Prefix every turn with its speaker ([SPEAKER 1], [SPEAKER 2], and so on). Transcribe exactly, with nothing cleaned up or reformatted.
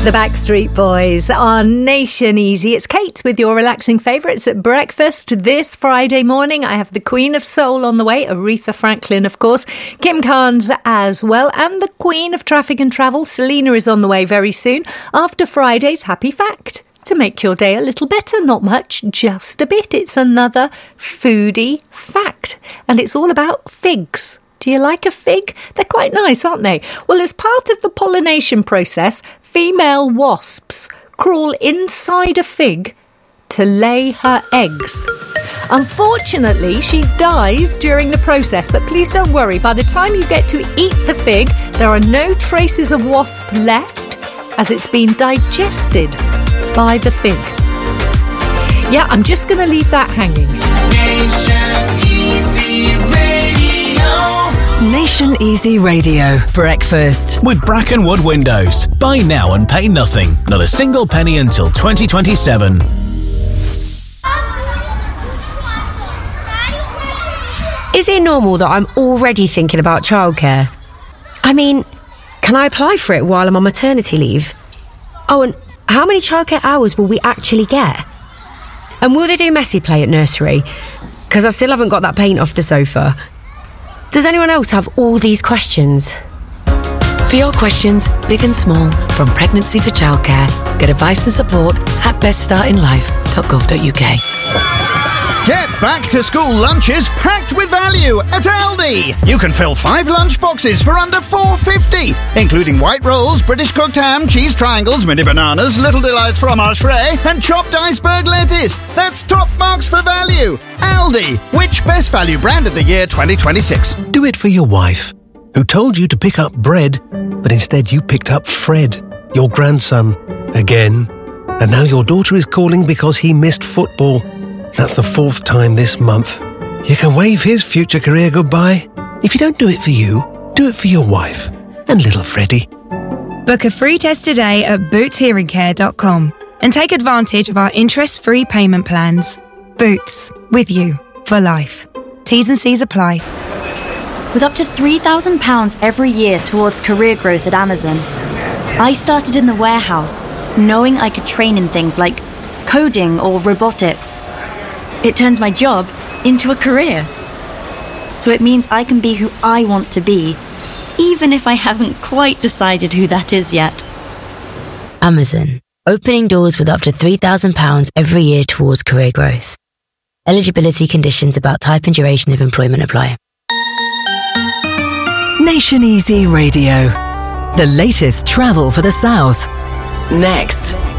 [SPEAKER 1] The Backstreet Boys on Nation Easy. It's Kate with your relaxing favourites at breakfast this Friday morning. I have the Queen of Soul on the way, Aretha Franklin, of course, Kim Carnes as well, and the Queen of Traffic and Travel, Selena, is on the way very soon after Friday's Happy Fact. To make your day a little better, not much, just a bit. It's another foodie fact, and it's all about figs. Do you like a fig? They're quite nice, aren't they? Well, as part of the pollination process, female wasps crawl inside a fig to lay her eggs. Unfortunately, she dies during the process, but please don't worry. By the time you get to eat the fig, there are no traces of wasp left, as it's been digested by the fig. Yeah, I'm just going to leave that hanging.
[SPEAKER 2] Nation Easy Radio.
[SPEAKER 3] Nation Easy Radio Breakfast
[SPEAKER 4] with Brackenwood Windows. Buy now and pay nothing. Not a single penny until twenty twenty-seven.
[SPEAKER 5] Is it normal that I'm already thinking about childcare? I mean, can I apply for it while I'm on maternity leave? Oh, and how many childcare hours will we actually get? And will they do messy play at nursery? Because I still haven't got that paint off the sofa. Does anyone else have all these questions?
[SPEAKER 3] For your questions, big and small, from pregnancy to childcare, get advice and support at best start in life dot gov dot uk.
[SPEAKER 6] Get back to school lunches packed with value at Aldi. You can fill five lunch boxes for under four dollars fifty, including white rolls, British cooked ham, cheese triangles, mini bananas, Little Delights fromage frais, and chopped iceberg lettuce. That's top marks for value. Aldi, which best value brand of the year twenty twenty-six?
[SPEAKER 7] Do it for your wife, who told you to pick up bread, but instead you picked up Fred, your grandson, again. And now your daughter is calling because he missed football. That's the fourth time this month. You can wave his future career goodbye. If you don't do it for you, do it for your wife and little Freddie.
[SPEAKER 8] Book a free test today at boots hearing care dot com and take advantage of our interest-free payment plans. Boots, with you for life. T's and C's apply.
[SPEAKER 9] With up to three thousand pounds every year towards career growth at Amazon, I started in the warehouse, knowing I could train in things like coding or robotics. It turns my job into a career. So it means I can be who I want to be, even if I haven't quite decided who that is yet.
[SPEAKER 10] Amazon, opening doors with up to three thousand pounds every year towards career growth. Eligibility conditions about type and duration of employment apply.
[SPEAKER 3] Nation Easy Radio. The latest travel for the South. Next.